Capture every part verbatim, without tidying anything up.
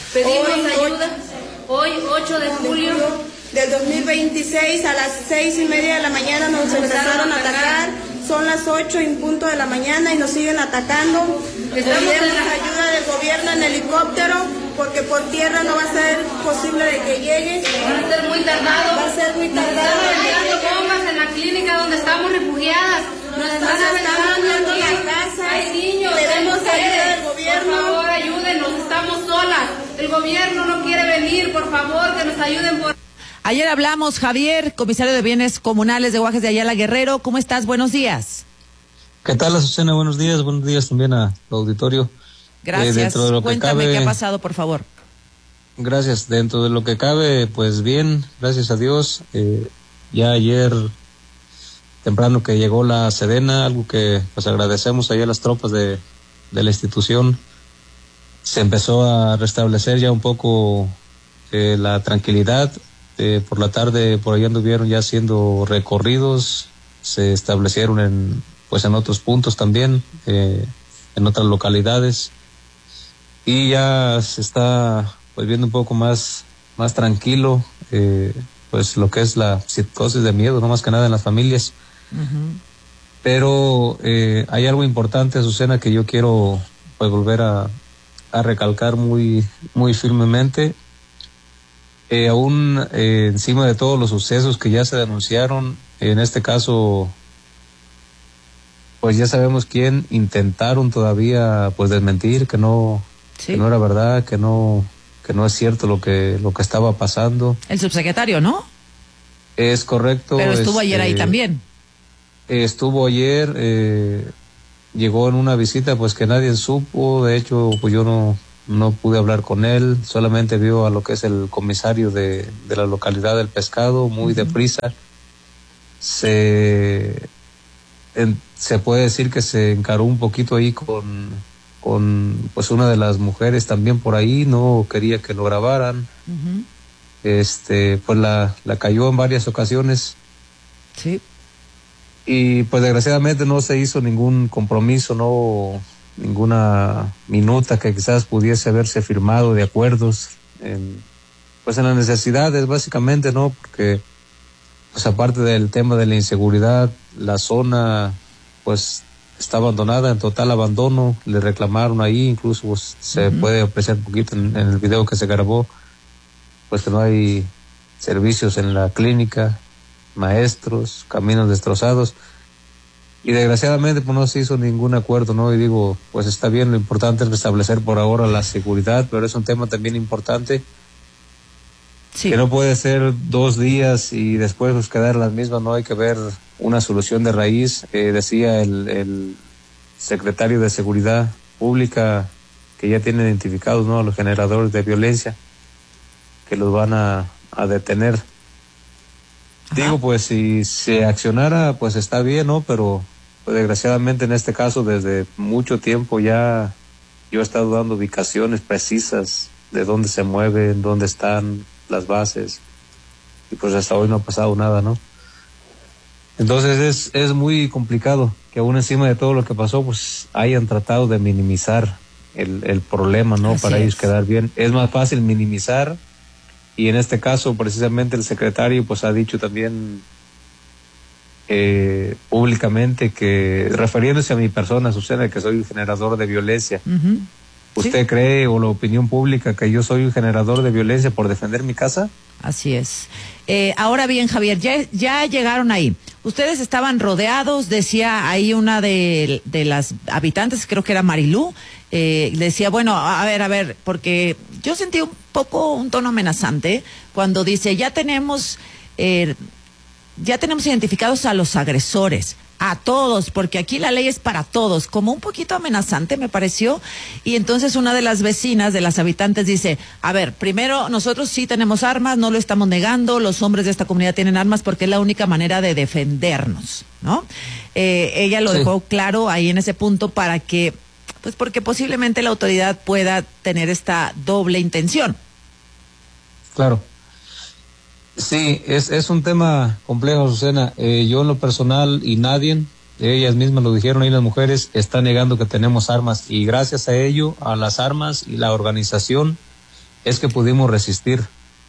Pedimos hoy, ayuda. Hoy, ocho de julio del dos mil veintiséis, a las seis y media de la mañana nos empezaron a atacar. Son las ocho en punto de la mañana y nos siguen atacando. Pedimos ayuda del gobierno en helicóptero, porque por tierra no va a ser posible de que llegue. Va a ser muy tardado. Va a ser muy tardado. Hay bombas en la clínica donde estamos refugiadas. Nos están aventando la casa. Hay niños. Pedimos ayuda del gobierno. Por favor, ayúdenos. Estamos solas. El gobierno no quiere venir. Por favor, que nos ayuden por... Ayer hablamos, Javier, comisario de Bienes Comunales de Guajes de Ayala Guerrero. ¿Cómo estás? Buenos días. ¿Qué tal, Azucena? Buenos días. Buenos días también al auditorio. Gracias. Eh, dentro de lo Cuéntame que cabe, qué ha pasado, por favor. Gracias. Dentro de lo que cabe, pues bien, gracias a Dios. Eh, ya ayer temprano que llegó la Sedena, algo que pues agradecemos ahí a las tropas de, de la institución. Se empezó a restablecer ya un poco eh, la tranquilidad. Eh, por la tarde por allá anduvieron ya haciendo recorridos, se establecieron en pues en otros puntos también, eh, en otras localidades, y ya se está pues viendo un poco más más tranquilo, eh, pues lo que es la psicosis de miedo, no más que nada en las familias. Uh-huh. Pero eh, hay algo importante, Azucena, que yo quiero pues volver a, a recalcar muy muy firmemente. Eh, aún eh, encima de todos los sucesos que ya se denunciaron, en este caso, pues ya sabemos quién intentaron todavía pues desmentir, que no, sí. que no era verdad, que no, que no es cierto lo que, lo que estaba pasando. El subsecretario, ¿no? Es correcto. Pero estuvo es, ayer ahí eh, también. Estuvo ayer, eh, llegó en una visita pues que nadie supo, de hecho pues yo no... no pude hablar con él, solamente vio a lo que es el comisario de, de la localidad del Pescado, muy uh-huh. deprisa. Se, en, se puede decir que se encaró un poquito ahí con, con pues una de las mujeres también por ahí, no quería que lo grabaran. Uh-huh. Este, pues la, la cayó en varias ocasiones. Sí. Y pues desgraciadamente no se hizo ningún compromiso, no... ninguna minuta que quizás pudiese haberse firmado de acuerdos en, pues en las necesidades básicamente, ¿no? Porque pues aparte del tema de la inseguridad, la zona pues está abandonada, en total abandono, le reclamaron ahí, incluso pues, se uh-huh. puede apreciar un poquito en, en el video que se grabó, pues que no hay servicios en la clínica, maestros, caminos destrozados. Y desgraciadamente pues no se hizo ningún acuerdo, ¿no? Y digo, pues está bien, lo importante es restablecer por ahora la seguridad, pero es un tema también importante, sí. que no puede ser dos días y después pues quedar las mismas, no hay que ver una solución de raíz. Eh, decía el, el secretario de Seguridad Pública que ya tiene identificados, ¿no?, a los generadores de violencia, que los van a, a detener. Ajá. Digo, pues si se accionara, pues está bien, ¿no? Pero pues, desgraciadamente en este caso desde mucho tiempo ya yo he estado dando ubicaciones precisas de dónde se mueven, dónde están las bases, y pues hasta hoy no ha pasado nada, ¿no? Entonces es, es muy complicado que aún encima de todo lo que pasó, pues hayan tratado de minimizar el, el problema, ¿no? Así Para es. ellos quedar bien. Es más fácil minimizar. Y en este caso, precisamente, el secretario pues ha dicho también eh, públicamente que, refiriéndose a mi persona, Azucena, que soy un generador de violencia. Uh-huh. ¿Usted ¿Sí? cree, o la opinión pública, que yo soy un generador de violencia por defender mi casa? Así es. Eh, ahora bien, Javier, ya, ya llegaron ahí. Ustedes estaban rodeados, decía ahí una de, de las habitantes, creo que era Marilú, eh, decía, bueno, a ver, a ver, porque yo sentí un poco un tono amenazante cuando dice, ya tenemos, eh, ya tenemos identificados a los agresores, a todos, porque aquí la ley es para todos, como un poquito amenazante me pareció. Y entonces una de las vecinas, de las habitantes, dice, a ver, primero, nosotros sí tenemos armas, no lo estamos negando, los hombres de esta comunidad tienen armas porque es la única manera de defendernos, ¿no? Eh, ella lo sí. dejó claro ahí en ese punto para que, pues porque posiblemente la autoridad pueda tener esta doble intención. Claro. Sí, es, es un tema complejo, Azucena. Eh, yo en lo personal, y nadie, ellas mismas lo dijeron ahí las mujeres, están negando que tenemos armas, y gracias a ello, a las armas y la organización es que pudimos resistir,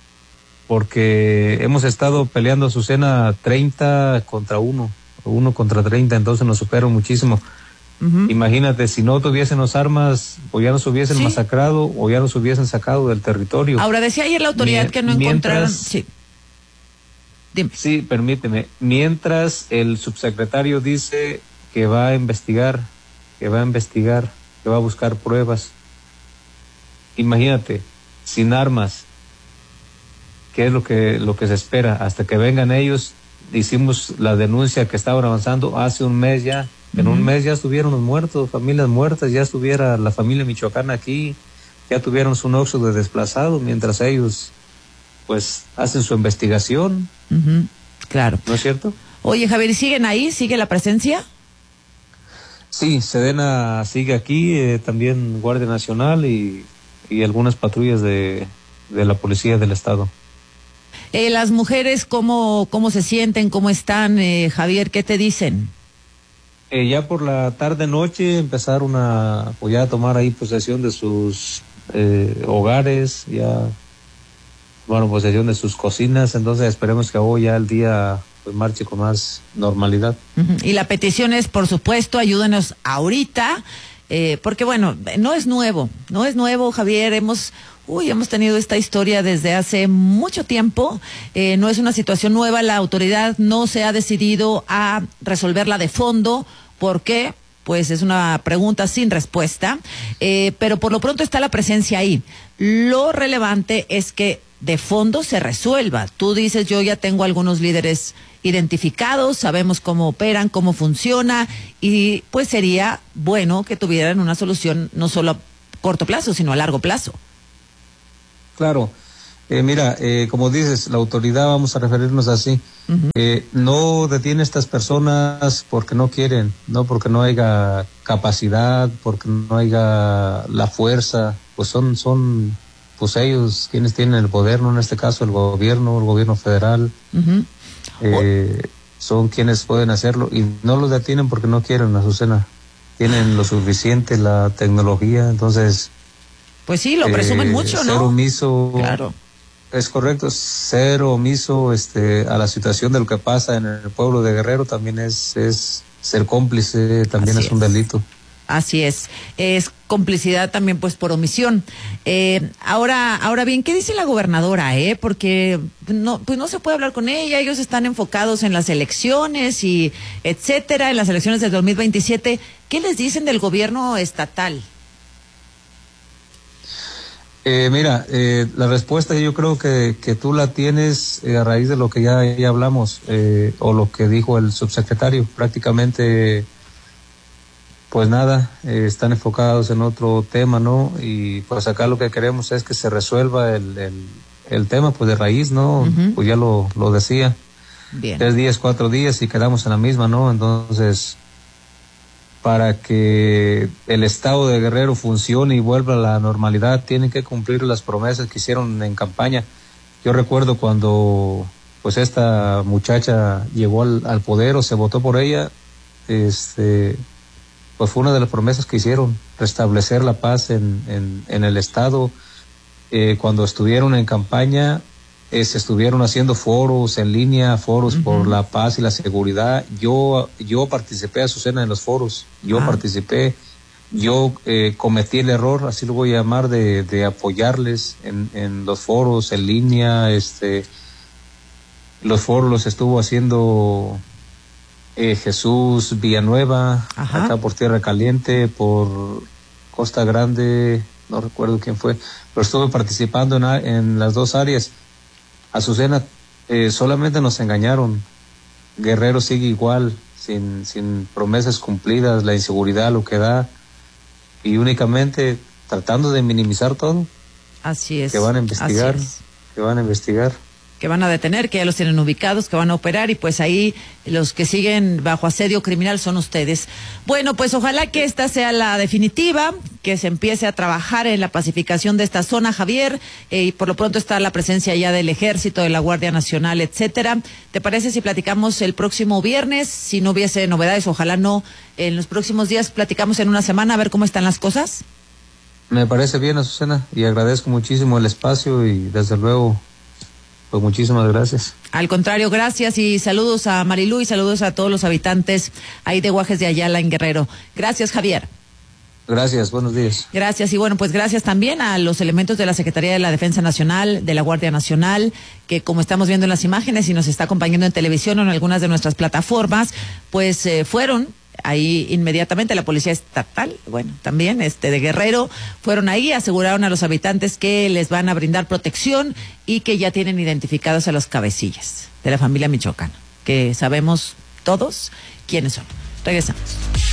porque hemos estado peleando Azucena treinta contra uno, uno contra treinta, entonces nos superan muchísimo. Uh-huh. Imagínate, si no tuviésemos armas, o ya nos hubiesen ¿Sí? masacrado, o ya nos hubiesen sacado del territorio. Ahora, decía ayer la autoridad Mie- que no mientras, encontraron... Sí. Dime. Sí, permíteme. Mientras el subsecretario dice que va a investigar, que va a investigar, que va a buscar pruebas. Imagínate, sin armas, ¿qué es lo que, lo que se espera? Hasta que vengan ellos, hicimos la denuncia que estaban avanzando hace un mes ya. En uh-huh. un mes ya estuvieron los muertos, familias muertas, ya estuviera la familia michoacana aquí, ya tuvieron su noxo de desplazado, mientras ellos pues hacen su investigación. Uh-huh. Claro. ¿No es cierto? Oye, Javier, ¿siguen ahí? ¿Sigue la presencia? Sí, Sedena sigue aquí, eh, también Guardia Nacional y, y algunas patrullas de, de la Policía del Estado. Eh, las mujeres, ¿cómo, cómo se sienten? ¿Cómo están, eh, Javier? ¿Qué te dicen? Eh, ya por la tarde-noche empezaron a, pues ya a tomar ahí posesión de sus eh, hogares, ya tomaron posesión de sus cocinas, entonces esperemos que hoy ya el día pues marche con más normalidad. Uh-huh. Y la petición es, por supuesto, ayúdenos ahorita, eh, porque bueno, no es nuevo, no es nuevo, Javier, hemos... Uy, hemos tenido esta historia desde hace mucho tiempo, eh, no es una situación nueva, la autoridad no se ha decidido a resolverla de fondo. ¿Por qué? Pues es una pregunta sin respuesta, eh, pero por lo pronto está la presencia ahí. Lo relevante es que de fondo se resuelva. Tú dices, yo ya tengo algunos líderes identificados, sabemos cómo operan, cómo funciona, y pues sería bueno que tuvieran una solución no solo a corto plazo, sino a largo plazo. Claro, eh, mira, eh, como dices, la autoridad, vamos a referirnos así, uh-huh. eh, no detiene a estas personas porque no quieren, no porque no haya capacidad, porque no haya la fuerza, pues son, son, pues ellos quienes tienen el poder, no en este caso el gobierno, el gobierno federal, uh-huh. eh, son quienes pueden hacerlo y no los detienen porque no quieren, Azucena, tienen lo suficiente, la tecnología, entonces... Pues sí, lo presumen eh, mucho, ¿no? Ser omiso, claro. Es correcto, ser omiso este, a la situación de lo que pasa en el pueblo de Guerrero también es, es ser cómplice, también es, es un delito. Así es, es complicidad también pues por omisión. Eh, ahora, ahora bien, ¿qué dice la gobernadora, eh? Porque no, pues no se puede hablar con ella, ellos están enfocados en las elecciones y etcétera, en las elecciones del dos mil veintisiete. ¿Qué les dicen del gobierno estatal? Eh, mira, eh, la respuesta yo creo que, que tú la tienes eh, a raíz de lo que ya, ya hablamos, eh, o lo que dijo el subsecretario. Prácticamente, pues nada, eh, están enfocados en otro tema, ¿no? Y pues acá lo que queremos es que se resuelva el, el, el tema, pues de raíz, ¿no? Uh-huh. Pues ya lo, lo decía. Bien. Tres días, cuatro días y quedamos en la misma, ¿no? Entonces... para que el estado de Guerrero funcione y vuelva a la normalidad, tienen que cumplir las promesas que hicieron en campaña. Yo recuerdo cuando pues esta muchacha llegó al, al poder o se votó por ella, este, pues fue una de las promesas que hicieron, restablecer la paz en, en, en el estado. Eh, cuando estuvieron en campaña, Eh, se estuvieron haciendo foros en línea, foros uh-huh. por la paz y la seguridad. Yo yo participé, Azucena, en los foros. Yo ah. participé. Yo eh, cometí el error, así lo voy a llamar, de, de apoyarles en, en los foros en línea. Este, los foros los estuvo haciendo eh, Jesús Villanueva, Ajá. acá por Tierra Caliente, por Costa Grande, no recuerdo quién fue, pero estuve participando en, en las dos áreas. Azucena, eh, solamente nos engañaron. Guerrero sigue igual, sin, sin promesas cumplidas, la inseguridad lo que da, y únicamente tratando de minimizar todo. Así es. Que van a investigar, que van a investigar. Que van a detener, que ya los tienen ubicados, que van a operar, y pues ahí los que siguen bajo asedio criminal son ustedes. Bueno, pues ojalá que esta sea la definitiva, que se empiece a trabajar en la pacificación de esta zona, Javier, eh, y por lo pronto está la presencia ya del Ejército, de la Guardia Nacional, etcétera. ¿Te parece si platicamos el próximo viernes? Si no hubiese novedades, ojalá no, en los próximos días platicamos en una semana a ver cómo están las cosas. Me parece bien, Azucena, y agradezco muchísimo el espacio y desde luego, pues muchísimas gracias. Al contrario, gracias y saludos a Marilú y saludos a todos los habitantes ahí de Guajes de Ayala en Guerrero. Gracias, Javier. Gracias, buenos días. Gracias y bueno, pues gracias también a los elementos de la Secretaría de la Defensa Nacional, de la Guardia Nacional, que como estamos viendo en las imágenes y nos está acompañando en televisión o en algunas de nuestras plataformas, pues eh, fueron ahí inmediatamente. La Policía Estatal, bueno, también este de Guerrero, fueron ahí, aseguraron a los habitantes que les van a brindar protección y que ya tienen identificados a los cabecillas de la familia michoacana, que sabemos todos quiénes son. Regresamos.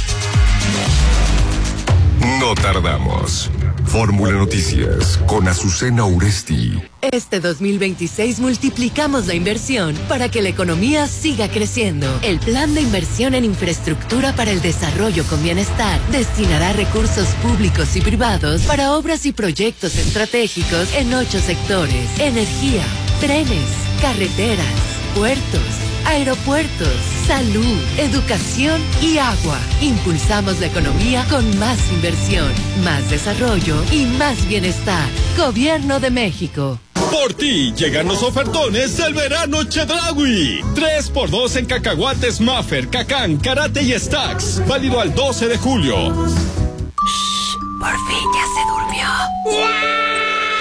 No tardamos. Fórmula Noticias con Azucena Uresti. Este dos mil veintiséis multiplicamos la inversión para que la economía siga creciendo. El Plan de Inversión en Infraestructura para el Desarrollo con Bienestar destinará recursos públicos y privados para obras y proyectos estratégicos en ocho sectores: energía, trenes, carreteras, puertos, aeropuertos, salud, educación y agua. Impulsamos la economía con más inversión, más desarrollo y más bienestar. Gobierno de México. Por ti llegan los ofertones del verano Chedraui. tres por dos en cacahuates Maffer, Cacán, Karate y Stacks. Válido al doce de julio. Shh, por fin ya se durmió. ¡Wow!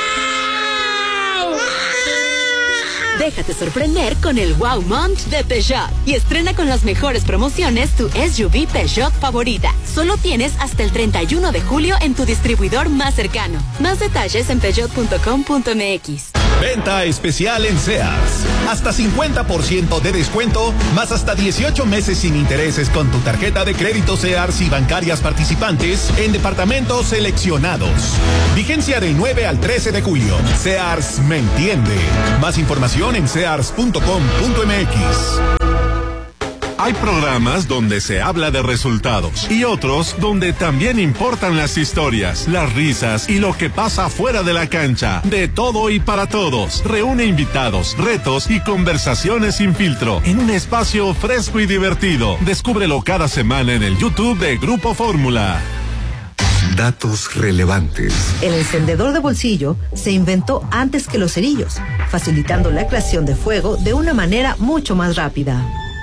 Déjate sorprender con el Wow Month de Peugeot y estrena con las mejores promociones tu S U V Peugeot favorita. Solo tienes hasta el treinta y uno de julio en tu distribuidor más cercano. Más detalles en peugeot punto com punto m x. Venta especial en Sears. Hasta cincuenta por ciento de descuento, más hasta dieciocho meses sin intereses con tu tarjeta de crédito Sears y bancarias participantes en departamentos seleccionados. Vigencia del nueve al trece de julio. Sears me entiende. Más información en sears punto com punto m x. Hay programas donde se habla de resultados y otros donde también importan las historias, las risas y lo que pasa fuera de la cancha. De todo y para todos. Reúne invitados, retos y conversaciones sin filtro en un espacio fresco y divertido. Descúbrelo cada semana en el YouTube de Grupo Fórmula. Datos relevantes. El encendedor de bolsillo se inventó antes que los cerillos, facilitando la creación de fuego de una manera mucho más rápida.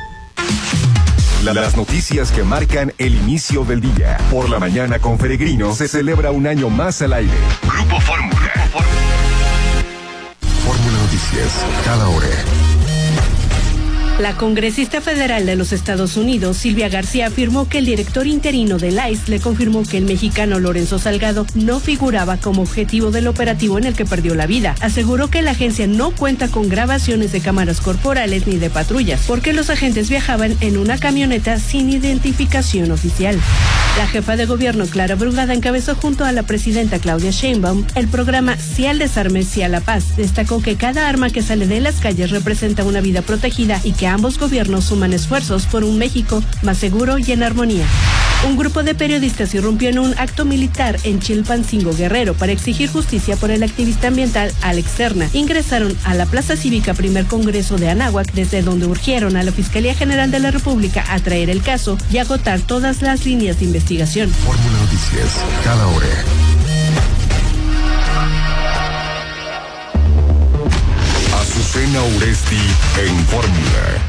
Las noticias que marcan el inicio del día. Por la mañana con Peregrino se celebra un año más al aire. Grupo Fórmula. Fórmula Noticias, cada hora. La congresista federal de los Estados Unidos, Silvia García, afirmó que el director interino del I C E le confirmó que el mexicano Lorenzo Salgado no figuraba como objetivo del operativo en el que perdió la vida. Aseguró que la agencia no cuenta con grabaciones de cámaras corporales ni de patrullas, porque los agentes viajaban en una camioneta sin identificación oficial. La jefa de gobierno, Clara Brugada, encabezó junto a la presidenta Claudia Sheinbaum el programa Sí al Desarme, Sí a la Paz. Destacó que cada arma que sale de las calles representa una vida protegida y que ambos gobiernos suman esfuerzos por un México más seguro y en armonía. Un grupo de periodistas irrumpió en un acto militar en Chilpancingo, Guerrero, para exigir justicia por el activista ambiental Alex Serna. Ingresaron a la Plaza Cívica Primer Congreso de Anáhuac, desde donde urgieron a la Fiscalía General de la República a traer el caso y agotar todas las líneas de investigación. Fórmula Noticias, cada hora. Azucena Uresti en Fórmula.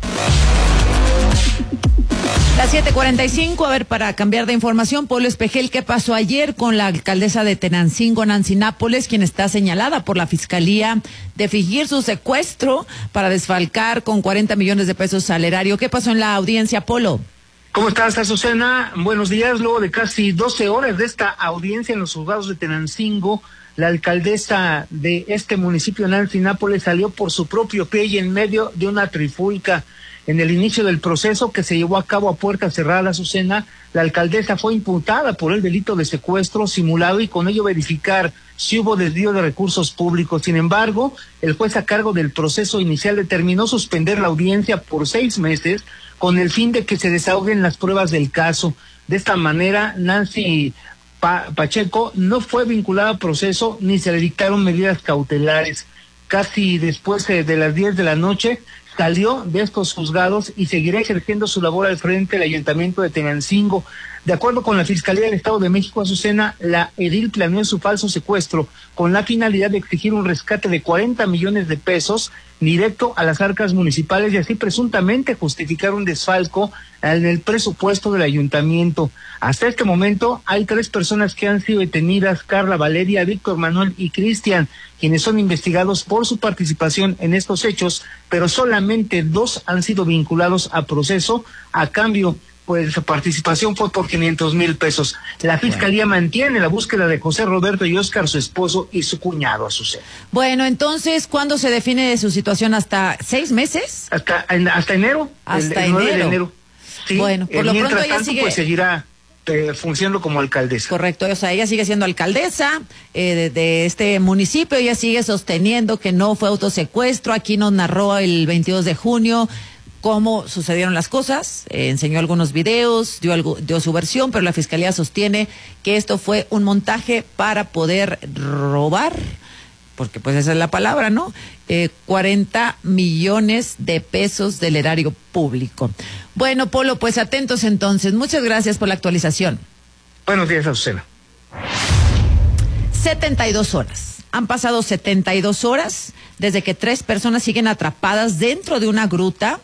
Las siete cuarenta y cinco, a ver, para cambiar de información, Polo Espejel, ¿qué pasó ayer con la alcaldesa de Tenancingo, Nancy Nápoles, quien está señalada por la Fiscalía de fingir su secuestro para desfalcar con cuarenta millones de pesos al erario? ¿Qué pasó en la audiencia, Polo? ¿Cómo estás, Azucena? Buenos días. Luego de casi doce horas de esta audiencia en los juzgados de Tenancingo, la alcaldesa de este municipio, Nancy Nápoles, salió por su propio pie y en medio de una trifulca. En el inicio del proceso, que se llevó a cabo a puerta cerrada, Azucena, la alcaldesa fue imputada por el delito de secuestro simulado y con ello verificar si hubo desvío de recursos públicos. Sin embargo, el juez a cargo del proceso inicial determinó suspender la audiencia por seis meses con el fin de que se desahoguen las pruebas del caso. De esta manera, Nancy pa- Pacheco no fue vinculada al proceso ni se le dictaron medidas cautelares. Casi después eh, de las diez de la noche, salió de estos juzgados y seguirá ejerciendo su labor al frente del Ayuntamiento de Tenancingo. De acuerdo con la Fiscalía del Estado de México, Azucena, la edil planeó su falso secuestro con la finalidad de exigir un rescate de cuarenta millones de pesos directo a las arcas municipales y así presuntamente justificar un desfalco en el presupuesto del ayuntamiento. Hasta este momento hay tres personas que han sido detenidas: Carla, Valeria, Víctor Manuel y Cristian, quienes son investigados por su participación en estos hechos, pero solamente dos han sido vinculados a proceso. A cambio, pues su participación fue por quinientos mil pesos. La Fiscalía bueno. mantiene la búsqueda de José Roberto y Óscar, su esposo, y su cuñado, Azucena. Bueno, entonces, ¿cuándo se define su situación? ¿Hasta seis meses? Hasta, en, hasta enero. Hasta el, el enero. De enero. Sí, bueno, por eh, lo mientras pronto ella tanto, sigue... pues seguirá eh, funcionando como alcaldesa. Correcto, o sea, ella sigue siendo alcaldesa eh, de, de este municipio, ella sigue sosteniendo que no fue autosecuestro. Aquí nos narró el veintidós de junio cómo sucedieron las cosas, eh, enseñó algunos videos, dio, algo, dio su versión, pero la Fiscalía sostiene que esto fue un montaje para poder robar, porque pues esa es la palabra, ¿no? Eh, cuarenta millones de pesos del erario público. Bueno, Polo, pues atentos entonces. Muchas gracias por la actualización. Buenos días, Azucena. setenta y dos horas. Han pasado setenta y dos horas desde que tres personas siguen atrapadas dentro de una gruta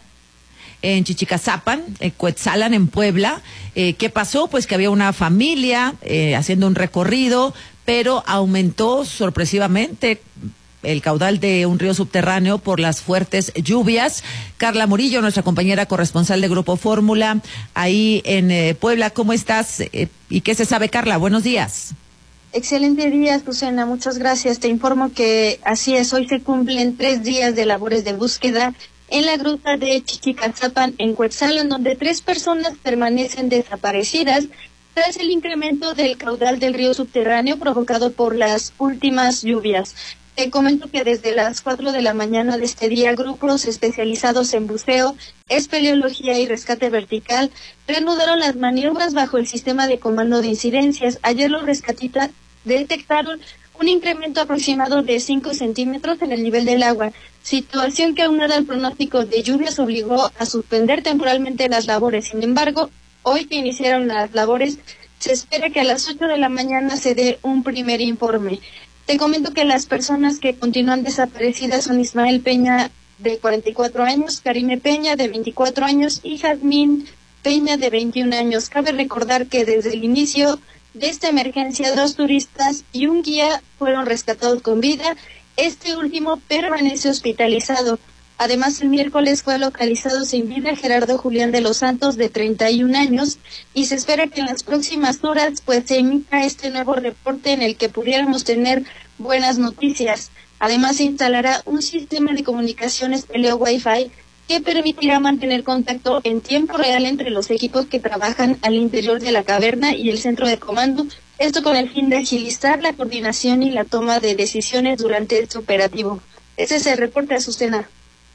en Chichicazapan, en Cuetzalan, en Puebla. Eh, ¿Qué pasó? Pues que había una familia eh, haciendo un recorrido, pero aumentó sorpresivamente el caudal de un río subterráneo por las fuertes lluvias. Carla Murillo, nuestra compañera corresponsal de Grupo Fórmula, ahí en eh, Puebla. ¿Cómo estás? Eh, ¿Y qué se sabe, Carla? Buenos días. Excelente día, Susana. Muchas gracias. Te informo que así es, hoy se cumplen tres días de labores de búsqueda en la gruta de Chichicazapan, en Cuetzalan, donde tres personas permanecen desaparecidas tras el incremento del caudal del río subterráneo provocado por las últimas lluvias. Te comento que desde las cuatro de la mañana de este día, grupos especializados en buceo, espeleología y rescate vertical reanudaron las maniobras bajo el sistema de comando de incidencias. Ayer los rescatistas detectaron un incremento aproximado de cinco centímetros en el nivel del agua, situación que aunada al pronóstico de lluvias obligó a suspender temporalmente las labores. Sin embargo, hoy que iniciaron las labores, se espera que a las ocho de la mañana se dé un primer informe. Te comento que las personas que continúan desaparecidas son Ismael Peña, de cuarenta y cuatro años, Karime Peña, de veinticuatro años, y Jazmín Peña, de veintiún años. Cabe recordar que desde el inicio de esta emergencia, dos turistas y un guía fueron rescatados con vida. Este último permanece hospitalizado. Además, el miércoles fue localizado sin vida Gerardo Julián de los Santos, de treinta y un años, y se espera que en las próximas horas pues se emita este nuevo reporte en el que pudiéramos tener buenas noticias. Además, se instalará un sistema de comunicaciones Peleo Wi-Fi que permitirá mantener contacto en tiempo real entre los equipos que trabajan al interior de la caverna y el centro de comando, esto con el fin de agilizar la coordinación y la toma de decisiones durante este operativo. Ese es el reporte, Azucena.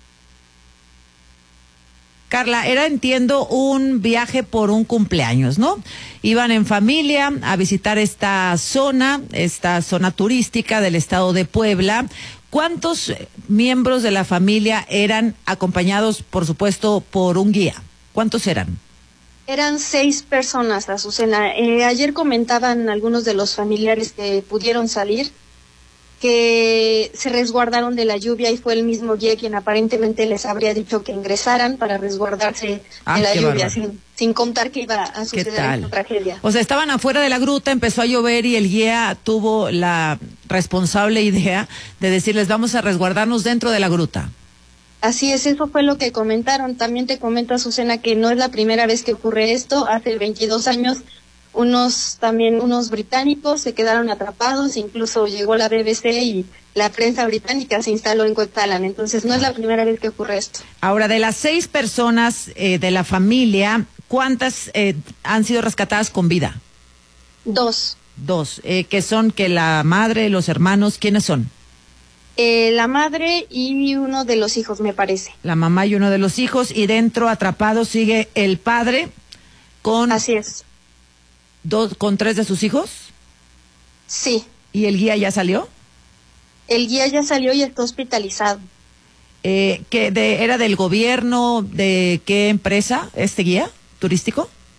Carla, era, entiendo, un viaje por un cumpleaños, ¿no? Iban en familia a visitar esta zona, esta zona turística del estado de Puebla. ¿Cuántos miembros de la familia eran acompañados, por supuesto, por un guía? ¿Cuántos eran? Eran seis personas, Azucena. Eh, ayer comentaban algunos de los familiares que pudieron salir que se resguardaron de la lluvia y fue el mismo guía quien aparentemente les habría dicho que ingresaran para resguardarse ah, de la lluvia, sin, sin contar que iba a suceder esta tragedia. O sea, estaban afuera de la gruta, empezó a llover y el guía tuvo la responsable idea de decirles vamos a resguardarnos dentro de la gruta. Así es, eso fue lo que comentaron. También te comento, Azucena, que no es la primera vez que ocurre esto. Hace veintidós años unos también unos británicos se quedaron atrapados, incluso llegó la B B C y la prensa británica se instaló en Cuetzalan, entonces no es la primera vez que ocurre esto. Ahora, de las seis personas eh, de la familia, ¿cuántas eh, han sido rescatadas con vida? Dos. Dos, eh, que son que la madre, los hermanos, ¿quiénes son? Eh, la madre y uno de los hijos, me parece. La mamá y uno de los hijos, y dentro atrapado sigue el padre con... Así es. Dos, ¿con tres de sus hijos? Sí. ¿Y el guía ya salió? El guía ya salió y está hospitalizado. Eh, ¿qué de, ¿Era del gobierno? ¿De qué empresa este guía turístico?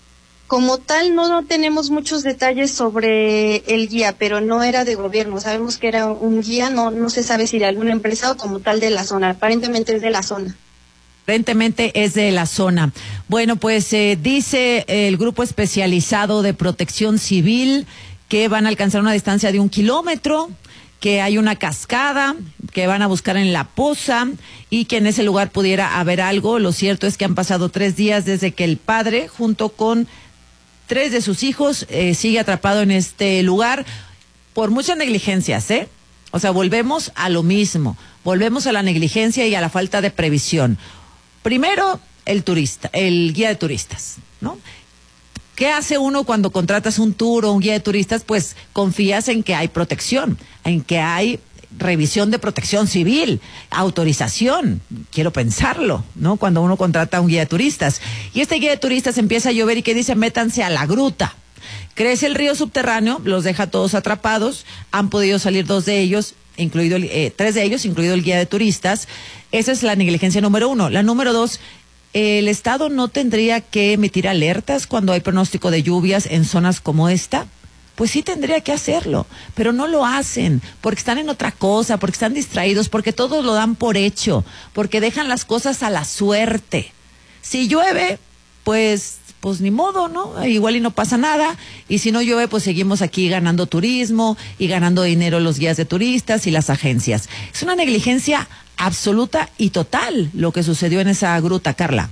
Como tal, no, no tenemos muchos detalles sobre el guía, pero no era de gobierno. Sabemos que era un guía, no, no se sabe si de alguna empresa o como tal de la zona. Aparentemente es de la zona. Aparentemente es de la zona. Bueno, pues eh, dice el grupo especializado de protección civil que van a alcanzar una distancia de un kilómetro, que hay una cascada, que van a buscar en la poza y que en ese lugar pudiera haber algo. Lo cierto es que han pasado tres días desde que el padre, junto con tres de sus hijos, eh, sigue atrapado en este lugar por muchas negligencias, ¿eh? O sea, volvemos a lo mismo, volvemos a la negligencia y a la falta de previsión. Primero, el turista, el guía de turistas, ¿no? ¿Qué hace uno cuando contratas un tour o un guía de turistas? Pues confías en que hay protección, en que hay revisión de protección civil, autorización, quiero pensarlo, ¿no? Cuando uno contrata a un guía de turistas. Y este guía de turistas empieza a llover y que dice, métanse a la gruta. Crece el río subterráneo, los deja todos atrapados, han podido salir dos de ellos, incluido el, eh, tres de ellos, incluido el guía de turistas. Esa es la negligencia número uno. La número dos, ¿el Estado no tendría que emitir alertas cuando hay pronóstico de lluvias en zonas como esta? Pues sí tendría que hacerlo, pero no lo hacen, porque están en otra cosa, porque están distraídos, porque todos lo dan por hecho, porque dejan las cosas a la suerte. Si llueve, pues, pues ni modo, ¿no? Igual y no pasa nada, y si no llueve, pues seguimos aquí ganando turismo y ganando dinero los guías de turistas y las agencias. Es una negligencia absoluta y total lo que sucedió en esa gruta, Carla.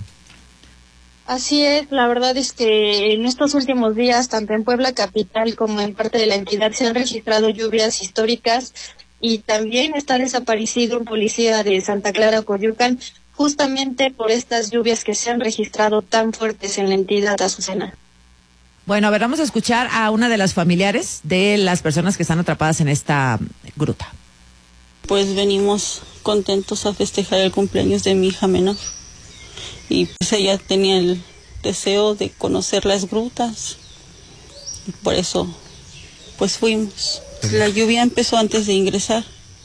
Así es, la verdad es que en estos últimos días, tanto en Puebla capital como en parte de la entidad, se han registrado lluvias históricas y también está desaparecido un policía de Santa Clara, Coyoacán, justamente por estas lluvias que se han registrado tan fuertes en la entidad, Azucena. Bueno, a ver, vamos a escuchar a una de las familiares de las personas que están atrapadas en esta gruta. Pues venimos contentos a festejar el cumpleaños de mi hija menor. Y pues ella tenía el deseo de conocer las grutas y por eso pues fuimos. La lluvia empezó antes de ingresar,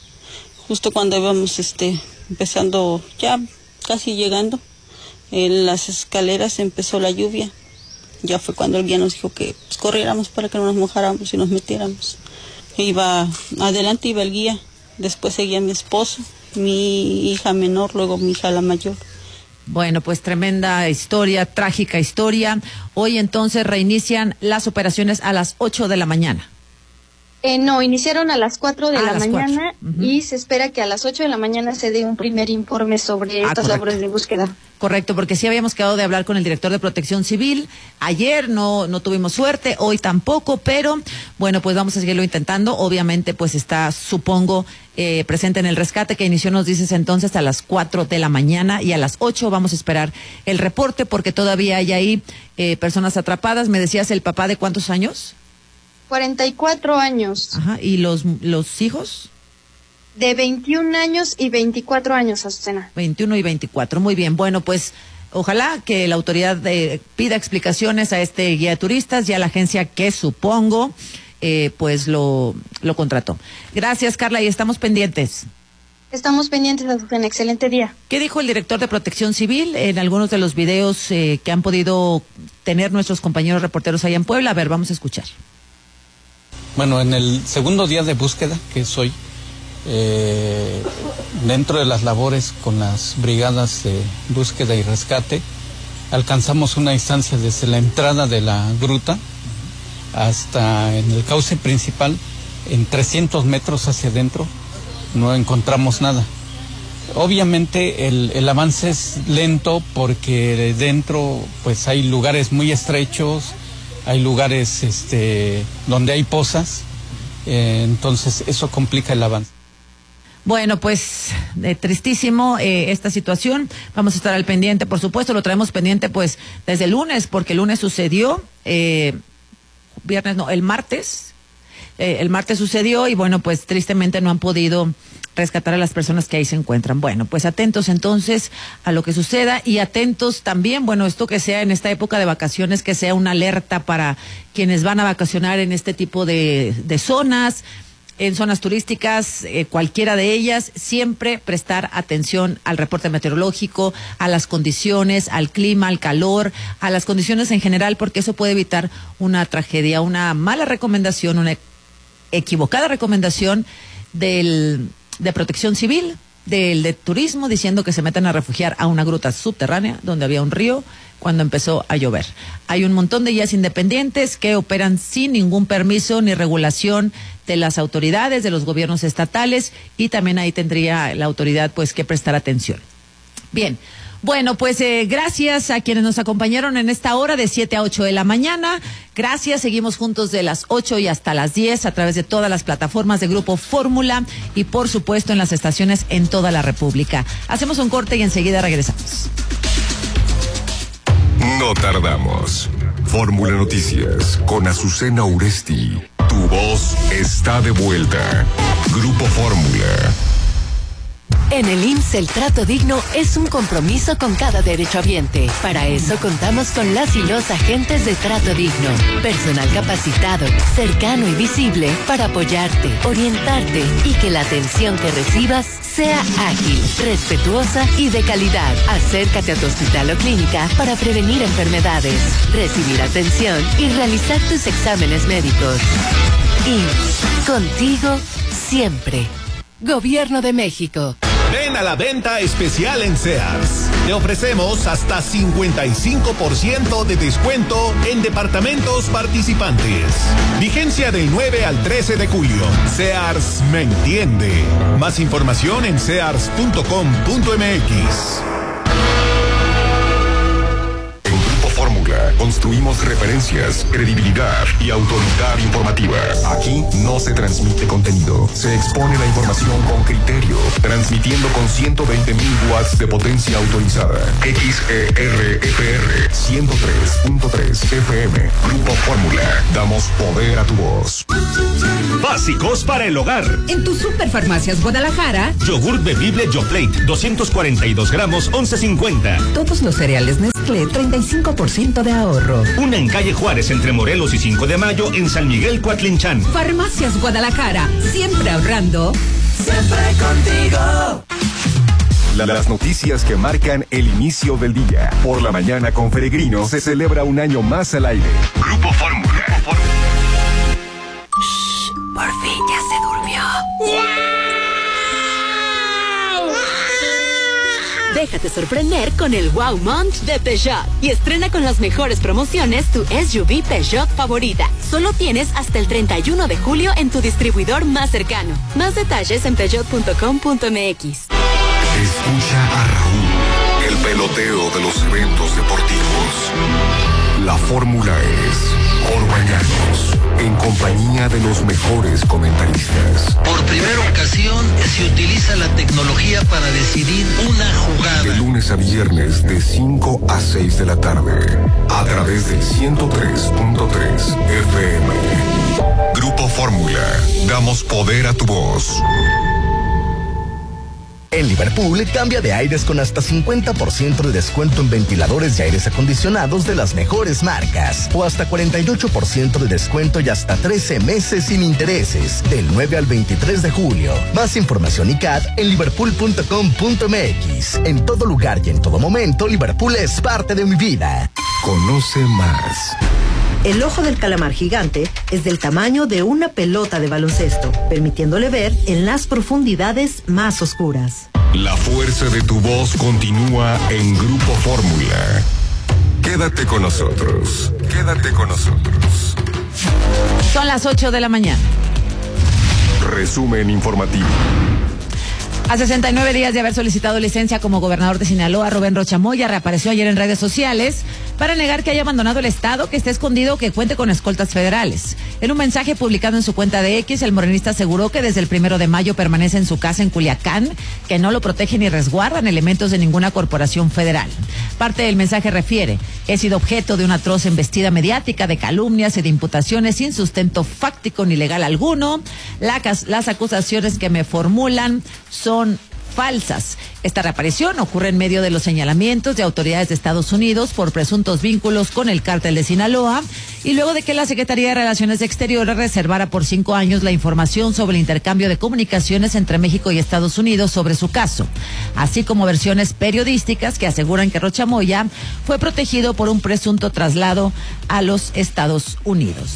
justo cuando íbamos este empezando, ya casi llegando, en las escaleras empezó la lluvia. Ya fue cuando el guía nos dijo que pues, corriéramos para que no nos mojáramos y nos metiéramos. Iba adelante, iba el guía, después seguía mi esposo, mi hija menor, luego mi hija la mayor. Bueno, pues tremenda historia, trágica historia. Hoy entonces reinician las operaciones a las ocho de la mañana. Eh, no, iniciaron a las cuatro de a la mañana uh-huh. y se espera que a las ocho de la mañana se dé un primer informe sobre ah, estas correcto. labores de búsqueda. Correcto, porque sí habíamos quedado de hablar con el director de Protección Civil. Ayer no no tuvimos suerte, hoy tampoco, pero bueno, pues vamos a seguirlo intentando. Obviamente, pues está, supongo, eh, presente en el rescate que inició, nos dices entonces, a las cuatro de la mañana y a las ocho vamos a esperar el reporte porque todavía hay ahí eh, personas atrapadas. Me decías, ¿el papá de cuántos años? cuarenta y cuatro años. Ajá, ¿y los, los hijos? De veintiún años y veinticuatro años, Azucena. veintiuno y veinticuatro, muy bien. Bueno, pues ojalá que la autoridad eh, pida explicaciones a este guía de turistas y a la agencia que supongo eh, pues lo, lo contrató. Gracias, Carla, y estamos pendientes. Estamos pendientes, Azucena. Excelente día. ¿Qué dijo el director de Protección Civil en algunos de los videos eh, que han podido tener nuestros compañeros reporteros allá en Puebla? A ver, vamos a escuchar. Bueno, en el segundo día de búsqueda, que es hoy, eh, dentro de las labores con las brigadas de búsqueda y rescate, alcanzamos una distancia desde la entrada de la gruta hasta en el cauce principal, en trescientos metros hacia adentro, no encontramos nada. Obviamente el, el avance es lento porque dentro pues hay lugares muy estrechos, hay lugares este, donde hay pozas, eh, entonces eso complica el avance. Bueno, pues eh, tristísimo eh, esta situación. Vamos a estar al pendiente, por supuesto, lo traemos pendiente pues desde el lunes, porque el lunes sucedió, eh, viernes no, el martes, eh, el martes sucedió y bueno, pues tristemente no han podido rescatar a las personas que ahí se encuentran. Bueno, pues atentos entonces a lo que suceda y atentos también, bueno, esto que sea en esta época de vacaciones, que sea una alerta para quienes van a vacacionar en este tipo de, de zonas. en zonas turísticas, eh, cualquiera de ellas, siempre prestar atención al reporte meteorológico, a las condiciones, al clima, al calor, a las condiciones en general, porque eso puede evitar una tragedia, una mala recomendación, una equivocada recomendación del de Protección Civil, del de turismo, diciendo que se metan a refugiar a una gruta subterránea donde había un río cuando empezó a llover. Hay un montón de guías independientes que operan sin ningún permiso ni regulación de las autoridades, de los gobiernos estatales, y también ahí tendría la autoridad pues que prestar atención. Bien. Bueno, pues eh, gracias a quienes nos acompañaron en esta hora de siete a ocho de la mañana. Gracias, seguimos juntos de las ocho y hasta las diez a través de todas las plataformas de Grupo Fórmula y por supuesto en las estaciones en toda la República. Hacemos un corte y enseguida regresamos. No tardamos. Fórmula Noticias con Azucena Uresti. Tu voz está de vuelta. Grupo Fórmula. En el I M S S el trato digno es un compromiso con cada derechohabiente. Para eso contamos con las y los agentes de trato digno. Personal capacitado, cercano y visible para apoyarte, orientarte y que la atención que recibas sea ágil, respetuosa y de calidad. Acércate a tu hospital o clínica para prevenir enfermedades, recibir atención y realizar tus exámenes médicos. I M S S, contigo siempre. Gobierno de México. Ven a la venta especial en Sears. Te ofrecemos hasta cincuenta y cinco por ciento de descuento en departamentos participantes. Vigencia del nueve al trece de julio. Sears me entiende. Más información en sears punto com punto m x. Fórmula. Construimos referencias, credibilidad y autoridad informativa. Aquí no se transmite contenido. Se expone la información con criterio, transmitiendo con ciento veinte mil watts de potencia autorizada. X E R F R ciento tres punto tres F M. Grupo Fórmula. Damos poder a tu voz. Básicos para el hogar. En tu Superfarmacias Guadalajara. Yogur bebible Yoplait, doscientos cuarenta y dos gramos, once cincuenta. Todos los cereales Nestlé, treinta y cinco por ciento de ahorro. Una en calle Juárez entre Morelos y cinco de mayo en San Miguel Coatlinchan. Farmacias Guadalajara, siempre ahorrando. Siempre contigo. Las noticias que marcan el inicio del día. Por la mañana con Peregrino se celebra un año más al aire. Grupo Fórmula. Grupo Fórmula. Shh, por fin ya se durmió. Déjate sorprender con el Wow Month de Peugeot y estrena con las mejores promociones tu S U V Peugeot favorita. Solo tienes hasta el treinta y uno de julio en tu distribuidor más cercano. Más detalles en peugeot punto com punto m x. Escucha a Raúl, el peloteo de los eventos deportivos. La fórmula es Orbañanos, en compañía de los mejores comentaristas. Por primera ocasión se utiliza la tecnología para decidir una jugada. De lunes a viernes de cinco a seis de la tarde, a través del ciento tres punto tres F M. Grupo Fórmula, damos poder a tu voz. En Liverpool, cambia de aires con hasta cincuenta por ciento de descuento en ventiladores y aires acondicionados de las mejores marcas. O hasta cuarenta y ocho por ciento de descuento y hasta trece meses sin intereses. Del nueve al veintitrés de julio. Más información y C A D en liverpool punto com punto m x. En todo lugar y en todo momento, Liverpool es parte de mi vida. Conoce más. El ojo del calamar gigante es del tamaño de una pelota de baloncesto, permitiéndole ver en las profundidades más oscuras. La fuerza de tu voz continúa en Grupo Fórmula. Quédate con nosotros. Quédate con nosotros. Son las ocho de la mañana. Resumen informativo. A sesenta y nueve días de haber solicitado licencia como gobernador de Sinaloa, Rubén Rocha Moya reapareció ayer en redes sociales para negar que haya abandonado el estado, que esté escondido o que cuente con escoltas federales. En un mensaje publicado en su cuenta de X, el morenista aseguró que desde el primero de mayo permanece en su casa en Culiacán, que no lo protegen ni resguardan elementos de ninguna corporación federal. Parte del mensaje refiere: he sido objeto de una atroz embestida mediática de calumnias y de imputaciones sin sustento fáctico ni legal alguno. La, las acusaciones que me formulan son falsas. Esta reaparición ocurre en medio de los señalamientos de autoridades de Estados Unidos por presuntos vínculos con el cártel de Sinaloa y luego de que la Secretaría de Relaciones Exteriores reservara por cinco años la información sobre el intercambio de comunicaciones entre México y Estados Unidos sobre su caso, así como versiones periodísticas que aseguran que Rocha Moya fue protegido por un presunto traslado a los Estados Unidos.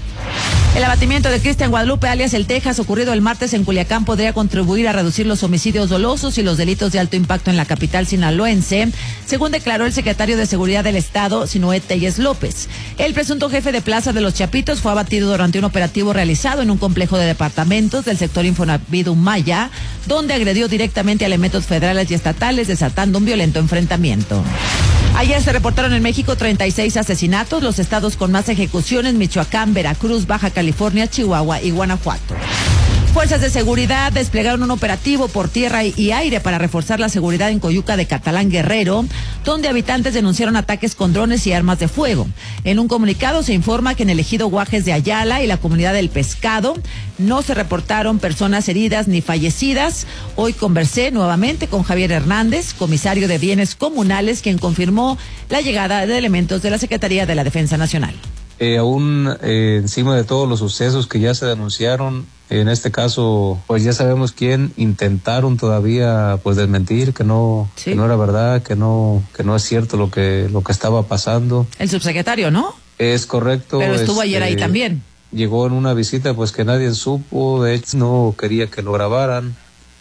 El abatimiento de Cristian Guadalupe, alias El Texas, ocurrido el martes en Culiacán, podría contribuir a reducir los homicidios dolosos y los delitos de alto impacto en la capital sinaloense, según declaró el secretario de Seguridad del Estado, Sinoé Telles López. El presunto jefe de plaza de Los Chapitos fue abatido durante un operativo realizado en un complejo de departamentos del sector Infonavit Maya, donde agredió directamente a elementos federales y estatales, desatando un violento enfrentamiento. Ayer se reportaron en México treinta y seis asesinatos, los estados con más ejecuciones: Michoacán, Veracruz, Baja California, Chihuahua y Guanajuato. Fuerzas de seguridad desplegaron un operativo por tierra y aire para reforzar la seguridad en Coyuca de Catalán, Guerrero, donde habitantes denunciaron ataques con drones y armas de fuego. En un comunicado se informa que en el ejido Guajes de Ayala y la comunidad del Pescado no se reportaron personas heridas ni fallecidas. Hoy conversé nuevamente con Javier Hernández, comisario de Bienes Comunales, quien confirmó la llegada de elementos de la Secretaría de la Defensa Nacional. Eh, aún eh, encima de todos los sucesos que ya se denunciaron, en este caso, pues ya sabemos quién intentaron todavía pues desmentir que no, sí. que no era verdad, que no, que no es cierto lo que, lo que estaba pasando. El subsecretario, ¿no? Es correcto. Pero estuvo este, ayer ahí también. Llegó en una visita pues que nadie supo, de hecho no quería que lo grabaran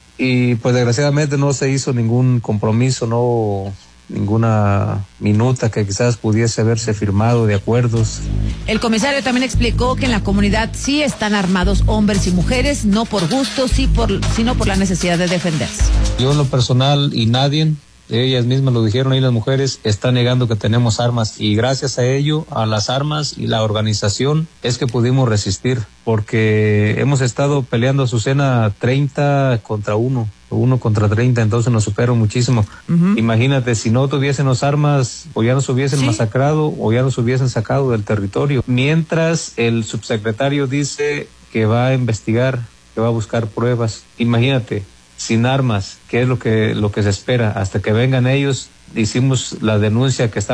y pues desgraciadamente no se hizo ningún compromiso, no ninguna minuta que quizás pudiese haberse firmado de acuerdos. El comisario también explicó que en la comunidad sí están armados hombres y mujeres, no por gusto, sí por, sino por la necesidad de defenderse. Yo en lo personal y nadie, ellas mismas lo dijeron ahí las mujeres, están negando que tenemos armas y gracias a ello, a las armas y la organización es que pudimos resistir, porque hemos estado peleando, Azucena, treinta contra uno. uno contra treinta, entonces nos superan muchísimo. Uh-huh. Imagínate, si no tuviésemos armas, o ya nos hubiesen ¿Sí? masacrado, o ya nos hubiesen sacado del territorio. Mientras el subsecretario dice que va a investigar, que va a buscar pruebas. Imagínate, sin armas, ¿qué es lo que, lo que se espera? Hasta que vengan ellos, hicimos la denuncia que está